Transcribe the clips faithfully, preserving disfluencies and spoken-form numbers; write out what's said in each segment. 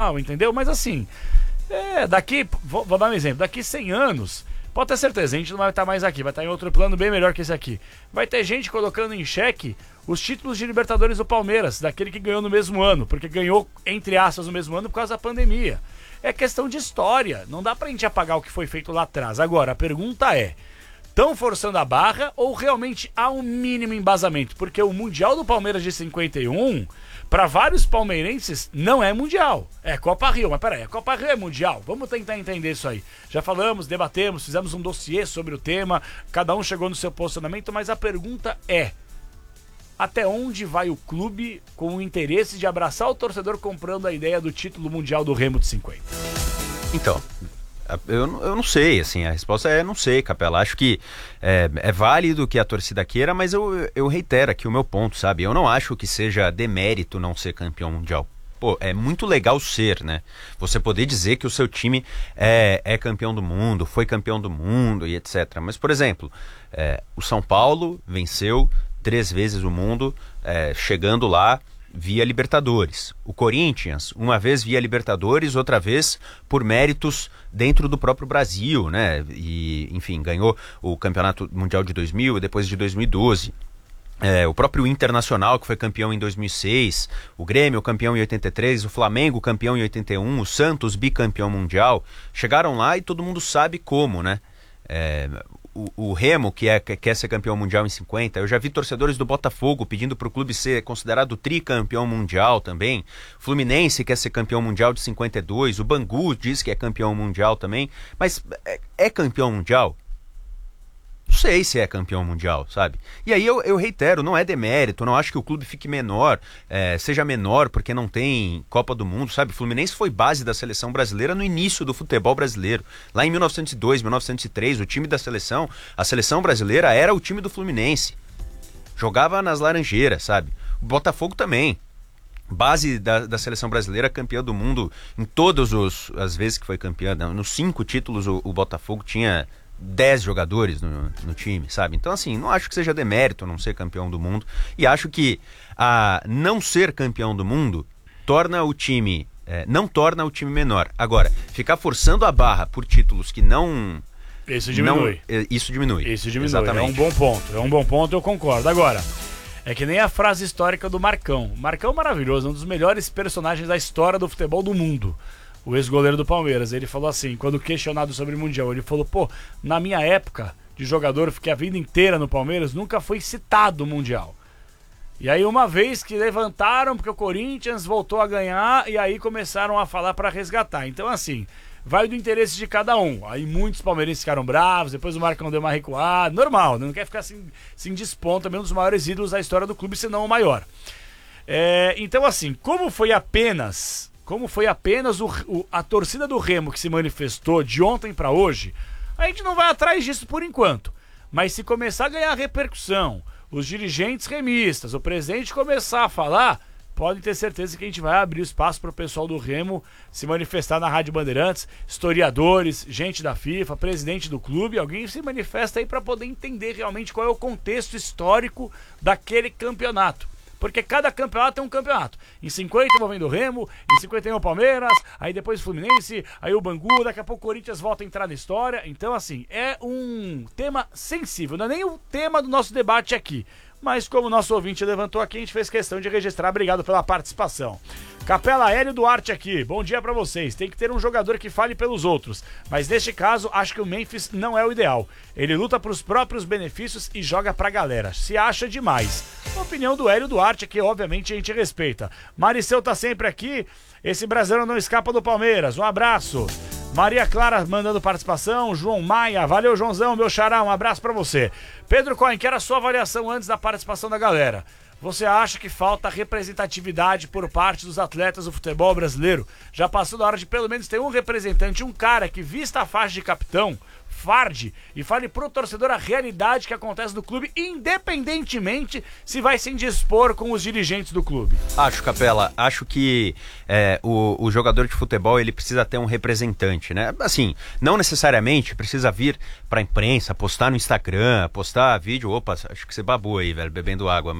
tal, entendeu? Mas assim, é, daqui, vou, vou dar um exemplo, daqui cem anos, pode ter certeza, a gente não vai estar mais aqui, vai estar em outro plano bem melhor que esse aqui. Vai ter gente colocando em xeque os títulos de Libertadores do Palmeiras, daquele que ganhou no mesmo ano, porque ganhou, entre aspas, no mesmo ano por causa da pandemia. É questão de história, não dá pra gente apagar o que foi feito lá atrás. Agora, a pergunta é, estão forçando a barra ou realmente há um mínimo embasamento? Porque o Mundial do Palmeiras de cinquenta e um, para vários palmeirenses, não é Mundial. É Copa Rio, mas peraí, a Copa Rio é Mundial? Vamos tentar entender isso aí. Já falamos, debatemos, fizemos um dossiê sobre o tema, cada um chegou no seu posicionamento, mas a pergunta é, até onde vai o clube com o interesse de abraçar o torcedor comprando a ideia do título mundial do Remo de cinquenta? Então, eu, eu não sei, assim, a resposta é não sei, Capela. Acho que é, é válido que a torcida queira, mas eu, eu reitero aqui o meu ponto, sabe? Eu não acho que seja demérito não ser campeão mundial. Pô, é muito legal ser, né? Você poder dizer que o seu time é, é campeão do mundo, foi campeão do mundo e etcétera. Mas, por exemplo, é, o São Paulo venceu três vezes o mundo, é, chegando lá via Libertadores. O Corinthians, uma vez via Libertadores, outra vez por méritos dentro do próprio Brasil, né? E, enfim, ganhou o Campeonato Mundial de dois mil e depois de dois mil e doze. É, o próprio Internacional, que foi campeão em dois mil e seis, o Grêmio campeão em oitenta e três, o Flamengo campeão em oitenta e um, o Santos bicampeão mundial, chegaram lá e todo mundo sabe como, né? É, o, o Remo, que, é, que quer ser campeão mundial em cinquenta, eu já vi torcedores do Botafogo pedindo para o clube ser considerado tricampeão mundial também, Fluminense quer ser campeão mundial de cinquenta e dois, o Bangu diz que é campeão mundial também, mas é, é campeão mundial? Não sei se é campeão mundial, sabe? E aí eu, eu reitero, não é demérito, não acho que o clube fique menor, é, seja menor porque não tem Copa do Mundo, sabe? O Fluminense foi base da seleção brasileira no início do futebol brasileiro. Lá em mil novecentos e dois, mil novecentos e três, o time da seleção, a seleção brasileira era o time do Fluminense. Jogava nas Laranjeiras, sabe? O Botafogo também. Base da, da seleção brasileira, campeã do mundo em todas os, as vezes que foi campeã. Nos cinco títulos o, o Botafogo tinha dez jogadores no, no time, sabe? Então, assim, não acho que seja demérito não ser campeão do mundo. E acho que a não ser campeão do mundo torna o time... É, não torna o time menor. Agora, ficar forçando a barra por títulos que não... Isso diminui. Não, isso diminui. Isso diminui. Exatamente. É um bom ponto. É um bom ponto, eu concordo. Agora, é que nem a frase histórica do Marcão. Marcão maravilhoso, um dos melhores personagens da história do futebol do mundo. O ex-goleiro do Palmeiras, ele falou assim, quando questionado sobre o Mundial, ele falou, pô, na minha época de jogador, fiquei a vida inteira no Palmeiras, nunca foi citado o Mundial. E aí uma vez que levantaram, porque o Corinthians voltou a ganhar, e aí começaram a falar para resgatar. Então assim, vai do interesse de cada um. Aí muitos palmeirenses ficaram bravos, depois o Marcão deu uma recuada, normal, né? Não quer ficar assim, assim desponta, também um dos maiores ídolos da história do clube, se não o maior. É, então assim, como foi apenas... Como foi apenas o, o, a torcida do Remo que se manifestou de ontem para hoje, a gente não vai atrás disso por enquanto. Mas se começar a ganhar repercussão, os dirigentes remistas, o presidente começar a falar, pode ter certeza que a gente vai abrir espaço para o pessoal do Remo se manifestar na Rádio Bandeirantes, historiadores, gente da FIFA, presidente do clube, alguém se manifesta aí para poder entender realmente qual é o contexto histórico daquele campeonato. Porque cada campeonato é um campeonato. Em cinquenta envolvendo o Remo, em cinquenta e um o Palmeiras, aí depois o Fluminense, aí o Bangu, daqui a pouco o Corinthians volta a entrar na história. Então, assim, é um tema sensível, não é nem o tema do nosso debate aqui. Mas como o nosso ouvinte levantou aqui, a gente fez questão de registrar. Obrigado pela participação. Capela, Hélio Duarte aqui. Bom dia pra vocês. Tem que ter um jogador que fale pelos outros. Mas neste caso, acho que o Memphis não é o ideal. Ele luta pros próprios benefícios e joga pra galera. Se acha demais. A opinião do Hélio Duarte aqui, obviamente, a gente respeita. Maricel tá sempre aqui. Esse brasileiro não escapa do Palmeiras. Um abraço. Maria Clara mandando participação, João Maia, valeu Joãozão, meu xará, um abraço pra você. Pedro Cohen, quero a sua avaliação antes da participação da galera. Você acha que falta representatividade por parte dos atletas do futebol brasileiro? Já passou da hora de pelo menos ter um representante, um cara que vista a faixa de capitão, farde, e fale pro torcedor a realidade que acontece no clube, independentemente se vai se indispor com os dirigentes do clube. Acho, Capela, acho que é, o, o jogador de futebol ele precisa ter um representante, né? Assim, não necessariamente precisa vir pra imprensa, postar no Instagram, postar vídeo, opa, acho que você babou aí, velho, bebendo água, mas Nossa, tudo bem.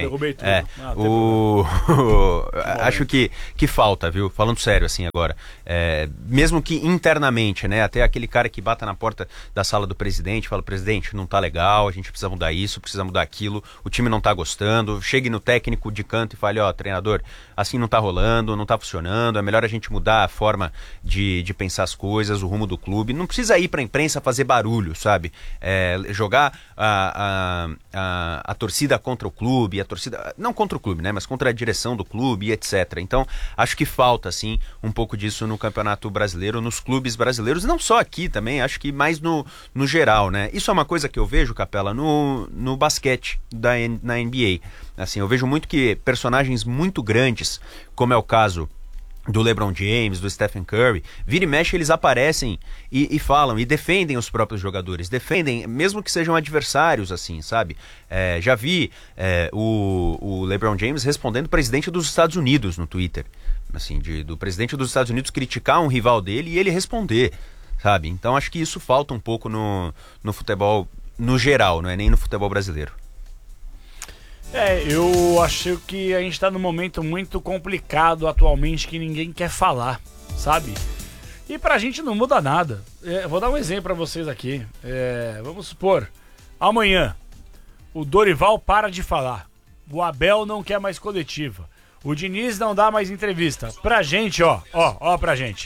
bem. derrubei tudo. É, Ah, o... Acho que, que falta, viu? Falando sério, assim, agora. É, mesmo que internamente, né? Até aquele cara que bata na porta da sala do presidente, fala, presidente, não tá legal, a gente precisa mudar isso, precisa mudar aquilo, o time não tá gostando. Chegue no técnico de canto e fale, ó, treinador, assim não tá rolando, não tá funcionando, é melhor a gente mudar a forma de, de pensar as coisas, o rumo do clube. Não precisa ir pra imprensa fazer barulho, sabe? É, jogar a, a, a, a torcida contra o clube, a torcida, não contra o clube, né, mas contra a direção do clube e etcétera. Então, acho que falta, assim, um pouco disso no Campeonato Brasileiro, nos clubes brasileiros, não só aqui também, acho que mais no, no geral, né. Isso é uma coisa que eu vejo, Capela, no, no basquete da, na N B A. Assim, eu vejo muito que personagens muito grandes, como é o caso do LeBron James, do Stephen Curry, vira e mexe eles aparecem e, e falam, e defendem os próprios jogadores, defendem, mesmo que sejam adversários, assim, sabe? É, já vi é, o, o LeBron James respondendo o presidente dos Estados Unidos no Twitter, assim, de, do presidente dos Estados Unidos criticar um rival dele e ele responder, sabe? Então acho que isso falta um pouco no, no futebol no geral, não é nem no futebol brasileiro. É, eu acho que a gente tá num momento muito complicado atualmente que ninguém quer falar, sabe? E pra gente não muda nada. É, vou dar um exemplo pra vocês aqui. É, vamos supor, amanhã o Dorival para de falar, o Abel não quer mais coletiva, o Diniz não dá mais entrevista. Pra gente, ó, ó, ó pra gente.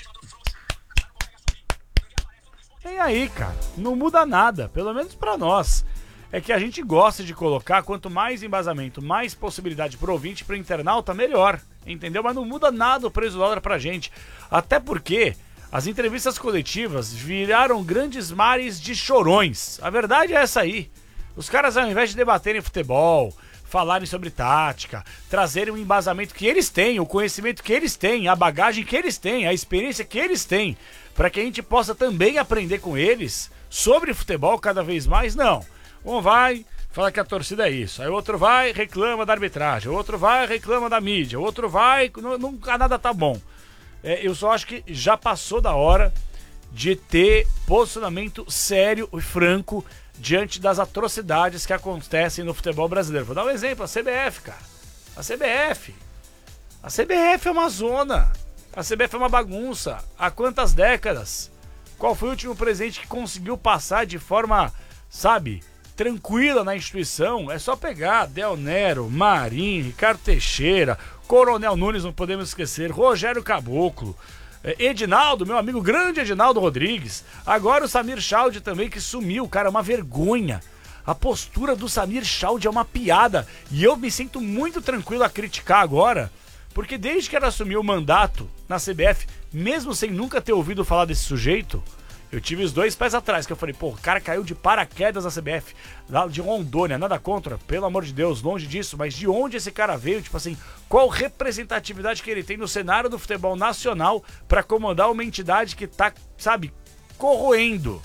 E aí, cara, não muda nada, pelo menos pra nós. É que a gente gosta de colocar, quanto mais embasamento, mais possibilidade pro ouvinte, pro internauta, melhor, entendeu? Mas não muda nada o preço do dólar pra gente. Até porque as entrevistas coletivas viraram grandes mares de chorões. A verdade é essa aí. Os caras, ao invés de debaterem futebol, falarem sobre tática, trazerem o embasamento que eles têm, o conhecimento que eles têm, a bagagem que eles têm, a experiência que eles têm, para que a gente possa também aprender com eles sobre futebol cada vez mais, não. Um vai, fala que a torcida é isso. Aí o outro vai, reclama da arbitragem. O outro vai, reclama da mídia. O outro vai, nunca nada tá bom. É, eu só acho que já passou da hora de ter posicionamento sério e franco diante das atrocidades que acontecem no futebol brasileiro. Vou dar um exemplo, a C B F, cara. A C B F. A C B F é uma zona. A C B F é uma bagunça. Há quantas décadas? Qual foi o último presidente que conseguiu passar de forma, sabe, tranquila na instituição? É só pegar Del Nero, Marim, Ricardo Teixeira, Coronel Nunes, não podemos esquecer, Rogério Caboclo, Edinaldo, meu amigo grande Edinaldo Rodrigues, agora o Samir Chaldi também, que sumiu, cara, é uma vergonha. A postura do Samir Chaldi é uma piada, e eu me sinto muito tranquilo a criticar agora, porque desde que ela assumiu o mandato na C B F, mesmo sem nunca ter ouvido falar desse sujeito, eu tive os dois pés atrás, que eu falei, pô, o cara caiu de paraquedas na C B F, lá de Rondônia, nada contra, pelo amor de Deus, longe disso, mas de onde esse cara veio, tipo assim, qual representatividade que ele tem no cenário do futebol nacional pra comandar uma entidade que tá, sabe, corroendo.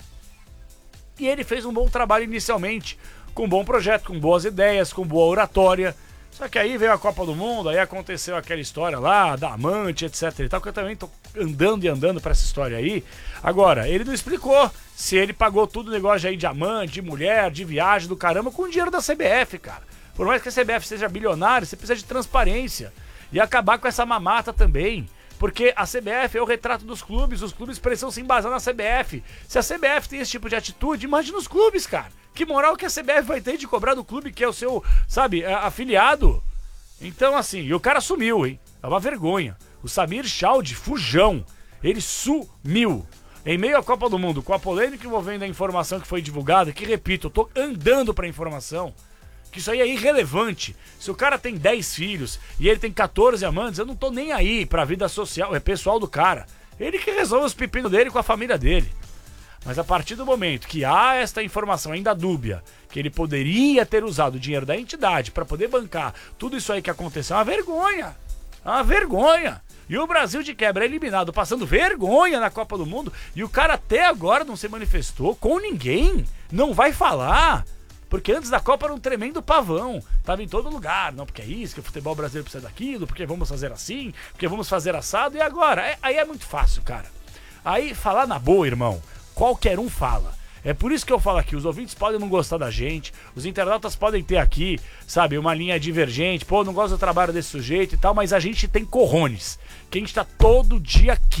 E ele fez um bom trabalho inicialmente, com um bom projeto, com boas ideias, com boa oratória. Só que aí veio a Copa do Mundo, aí aconteceu aquela história lá, da amante, etc e tal, que eu também tô andando e andando pra essa história aí. Agora, ele não explicou se ele pagou tudo o negócio aí de amante, de mulher, de viagem, do caramba, com o dinheiro da C B F, cara. Por mais que a C B F seja bilionária, você precisa de transparência. E acabar com essa mamata também. Porque a C B F é o retrato dos clubes, os clubes precisam se embasar na C B F. Se a C B F tem esse tipo de atitude, imagina os clubes, cara. Que moral que a C B F vai ter de cobrar do clube que é o seu, sabe, afiliado? Então, assim, e o cara sumiu, hein? É uma vergonha. O Samir Chaldi, fujão, ele sumiu. Em meio à Copa do Mundo, com a polêmica envolvendo a informação que foi divulgada, que, repito, eu tô andando pra informação, que isso aí é irrelevante. Se o cara tem dez filhos e ele tem catorze amantes, eu não tô nem aí pra vida social, é pessoal do cara. Ele que resolve os pepinos dele com a família dele. Mas a partir do momento que há esta informação ainda dúbia, que ele poderia ter usado o dinheiro da entidade para poder bancar tudo isso aí que aconteceu, é uma vergonha. É uma vergonha. E o Brasil de quebra é eliminado, passando vergonha na Copa do Mundo, e o cara até agora não se manifestou com ninguém. Não vai falar. Porque antes da Copa era um tremendo pavão. Tava em todo lugar. Não, porque é isso, que o futebol brasileiro precisa daquilo, porque vamos fazer assim, porque vamos fazer assado. E agora? É, aí é muito fácil, cara. Aí falar na boa, irmão, qualquer um fala. É por isso que eu falo aqui, os ouvintes podem não gostar da gente, os internautas podem ter aqui, sabe, uma linha divergente, pô, não gosto do trabalho desse sujeito e tal, mas a gente tem cojones, que a gente tá todo dia aqui.